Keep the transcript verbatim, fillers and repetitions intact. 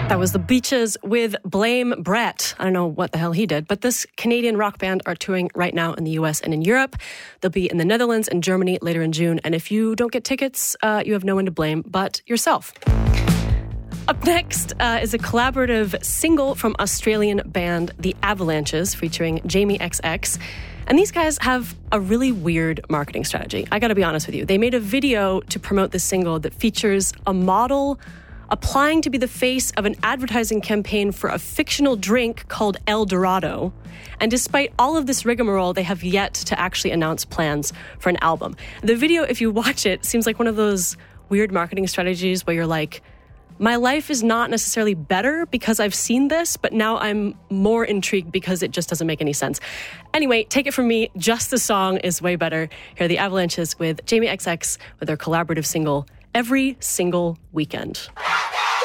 That was the Beaches with Blame Brett. I don't know what the hell he did, but this Canadian rock band are touring right now in the U S and in Europe. They'll be in the Netherlands and Germany later in June. And if you don't get tickets, uh, you have no one to blame but yourself. Up next uh, is a collaborative single from Australian band The Avalanches featuring Jamie X X. And these guys have a really weird marketing strategy. I got to be honest with you. They made a video to promote this single that features a model applying to be the face of an advertising campaign for a fictional drink called El Dorado. And despite all of this rigmarole, they have yet to actually announce plans for an album. The video, if you watch it, seems like one of those weird marketing strategies where you're like, my life is not necessarily better because I've seen this, but now I'm more intrigued because it just doesn't make any sense. Anyway, take it from me, just the song is way better. Here are the Avalanches with Jamie X X with their collaborative single, Every Single Weekend.